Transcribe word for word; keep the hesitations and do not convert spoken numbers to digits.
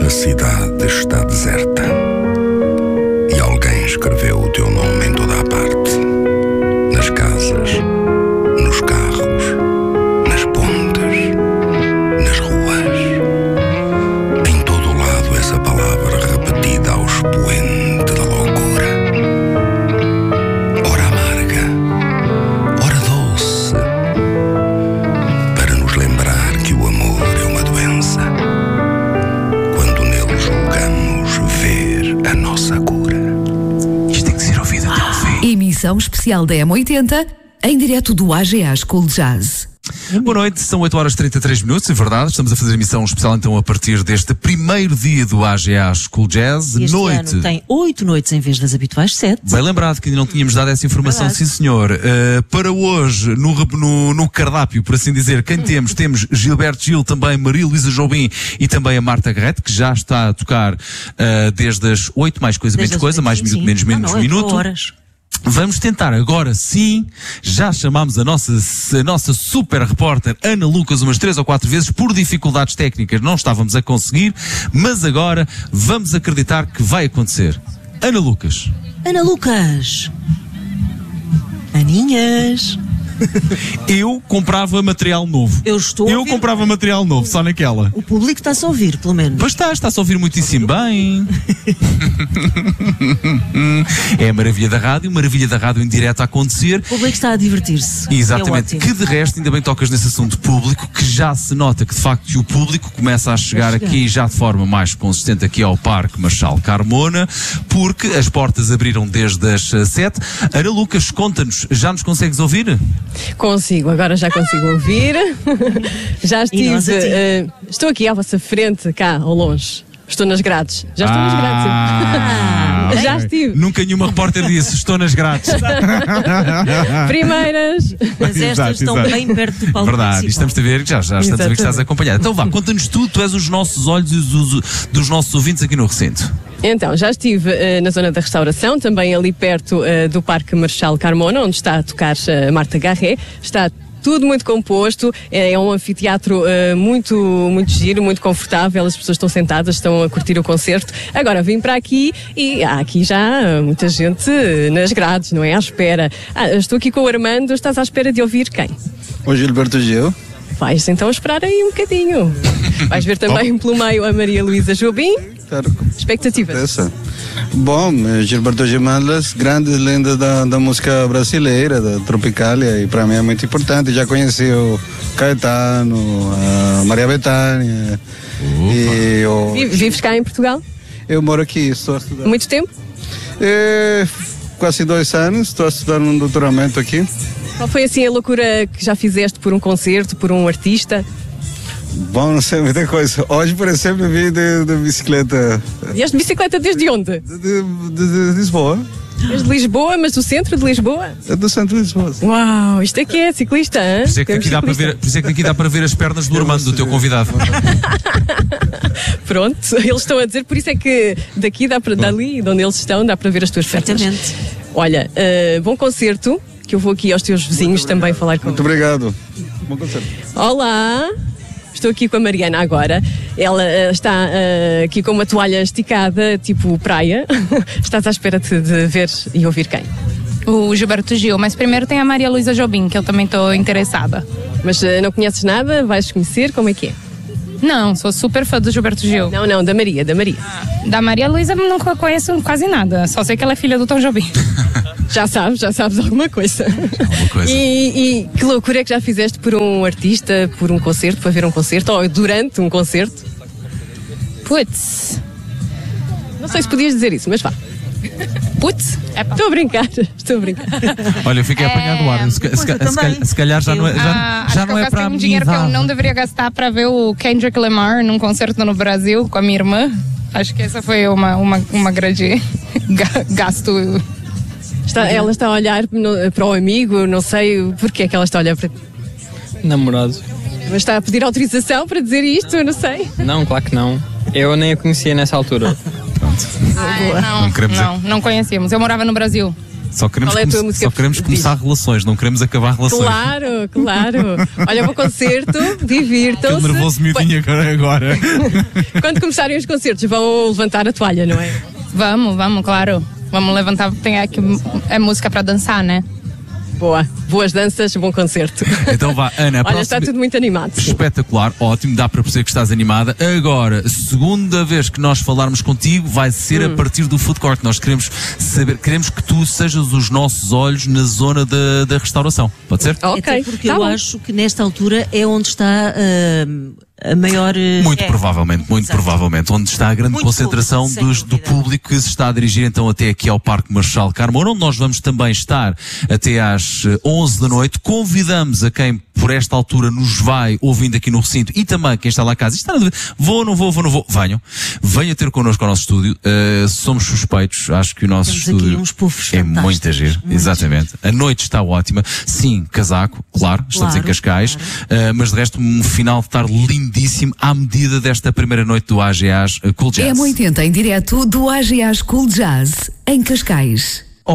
A cidade está deserta e alguém escreveu o teu nome em toda a parte. Nas casas, nos carros, nas pontes, nas ruas. Em todo o lado essa palavra repetida ao expoente da loucura. Ora amarga, ora doce, para nos lembrar que o amor é uma doença. Quando nele julgamos ver a nossa cura. Isto tem que ser ouvido até ao fim. Emissão especial da M oitenta, em direto do A G A School Jazz. Boa noite, são oito horas e trinta e três minutos, é verdade. Estamos a fazer emissão especial então a partir deste primeiro dia do A G A School Jazz. Este noite. ano tem oito noites em vez das habituais sete. Bem lembrado que ainda não tínhamos dado essa informação, sim senhor. Uh, para hoje, no, no, no cardápio, por assim dizer, quem temos? Temos Gilberto Gil, também Maria Luísa Jobim e também a Marta Garrett, que já está a tocar uh, desde as oito, mais coisa, menos coisa, mais minuto, menos menos minuto. Horas. Vamos tentar agora sim, já chamámos a nossa, a nossa super repórter Ana Lucas umas três ou quatro vezes, por dificuldades técnicas não estávamos a conseguir, mas agora vamos acreditar que vai acontecer. Ana Lucas. Ana Lucas. Aninhas. Eu comprava material novo. Eu estou Eu a ouvir. comprava material novo, só naquela. O público está-se a ouvir, pelo menos. Pois está, está-se a ouvir muitíssimo bem. É a maravilha da rádio, maravilha da rádio em direto a acontecer. O público está a divertir-se. Exatamente, É que de resto ainda bem tocas nesse assunto público, que já se nota que de facto o público começa a chegar, A chegar. aqui já de forma mais consistente aqui ao Parque Marchal Carmona, porque as portas abriram desde as eh, sete. Ana Lucas, conta-nos, já nos consegues ouvir? Consigo, agora já consigo ouvir. Já E nós estive. a ti? eh, estou aqui à vossa frente, cá, ao longe. Estou nas grades. Já estou nas grades. Ah, Já ok. estive. Nunca nenhuma repórter disse, estou nas grades. Primeiras. Mas estas Exato, estão exato. bem perto do palco Verdade, e principal. estamos a ver que já, já estamos a ver que estás a acompanhar. Então vá, conta-nos tudo, tu és os nossos olhos e os, os- dos nossos ouvintes aqui no recinto. Então, já estive eh, na zona da restauração, também ali perto eh, do Parque Marchal Carmona, onde está a tocar a Marta Garrett. Está tudo muito composto, é, é um anfiteatro eh, muito, muito giro, muito confortável, as pessoas estão sentadas, estão a curtir o concerto. Agora vim para aqui e há aqui já muita gente nas grades, não é? À espera. Ah, estou aqui com o Armando, estás à espera de ouvir quem? O Gilberto Gil. Vais então esperar aí um bocadinho. Vais ver também pelo meio a Maria Luísa Jobim. Claro, com Expectativas? certeza. Bom, eh, Gilberto Gil é uma das grandes lendas da, da música brasileira, da Tropicália, e para mim é muito importante. Já conheci o Caetano, a Maria Bethânia. E o, Vi- Vives cá em Portugal? eu moro aqui, estou a estudar. Muito tempo? É, quase dois anos, estou a estudar um doutoramento aqui. Qual foi assim a loucura que já fizeste por um concerto, por um artista? Bom, não sei, muita coisa. Hoje, por exemplo, eu vim de, de bicicleta Vieste de bicicleta desde onde? de, de, de- de Lisboa, Desde Lisboa, mas do centro de Lisboa? do centro de Lisboa. Uau, isto aqui é ciclista, hein? Por isso é que Temos aqui dá para ciclista. ver, por isso é que aqui dá para ver as pernas do Armando, do teu convidado. Pronto, eles estão a dizer, por isso é que daqui dá para, dali, de onde eles estão, dá para ver as tuas pernas. Perfeitamente. Olha, eh, bom concerto, que eu vou aqui aos teus vizinhos também falar com Muito obrigado. Bom concerto. Olá, estou aqui com a Mariana agora. Ela eh, está eh, aqui com uma toalha esticada, tipo praia. Estás à espera de, de ver e ouvir quem? O Gilberto Gil, mas primeiro tem a Maria Luísa Jobim, que eu também estou interessada. Mas eh, não conheces nada? Vais conhecer? Como é que é? Não, sou super fã do Gilberto Gil. Não, não, da Maria, da Maria. Da Maria Luísa não conheço quase nada, só sei que ela é filha do Tom Jobim. Já sabes, já sabes alguma coisa. Alguma coisa. E, e que loucura é que já fizeste por um artista, por um concerto, para ver um concerto, ou durante um concerto? Putz, Não sei se podias dizer isso, mas vá. putz, é pá. Estou a brincar, estou a brincar. Olha, eu fiquei apanhado do ar. Se, ca- se, ca- eu se, também. calhar- se calhar já não é, já, Ah, acho já que não eu é para gastei a um minha dinheiro que eu idade. não deveria gastar para ver o Kendrick Lamar num concerto no Brasil com a minha irmã. Acho que essa foi uma, uma, uma grande ga- gasto. Está, ela está a olhar no- para o amigo, não sei porquê é que ela está a olhar para ti. Namorado. Mas está a pedir autorização para dizer isto, eu não sei. Não, claro que não. Eu nem a conhecia nessa altura. Ai, não, Não queremos não, não conhecíamos. Eu morava no Brasil. Só queremos, Qual é a tua come- música só queremos preferida? começar relações, não queremos acabar relações. Claro, claro. Olha, vou ao concerto, divirtam-se. Aquele nervoso miudinho agora. agora. Quando começarem os concertos, vão levantar a toalha, não é? Vamos, vamos, claro. Vamos levantar, tem aqui, é música pra dançar, né? Boa. Boas danças, bom concerto. Então vá, Ana, a Olha, próxima... está tudo muito animado. Espetacular, ótimo, dá para perceber que estás animada. Agora, segunda vez que nós falarmos contigo vai ser Hum. a partir do food court. Nós queremos saber, queremos que tu sejas os nossos olhos na zona da, da restauração. Pode ser? Ok, Até porque tá eu bom. acho que nesta altura é onde está ah, a maior. ah, Muito é. provavelmente, muito Exato. provavelmente, onde está a grande Muito concentração público, sem dos, do dúvida. público que se está a dirigir então até aqui ao Parque Marechal Carmona, onde nós vamos também estar até às eh, onze da noite. Convidamos a quem por esta altura nos vai ouvindo aqui no recinto e também quem está lá em casa e está na dúvida, vou, não vou, vou, não vou, venham, venham ter connosco ao nosso estúdio. Uh, somos suspeitos, acho que o nosso Temos aqui estúdio uns puffs é muito fantásticos, giro, muito exatamente. A noite está ótima, sim, casaco, claro, estamos Claro, em Cascais, uh, mas de resto um final de tarde lindíssimo à medida desta primeira noite do A G As Cool Jazz. M oitenta em direto do A G A School Jazz, em Cascais.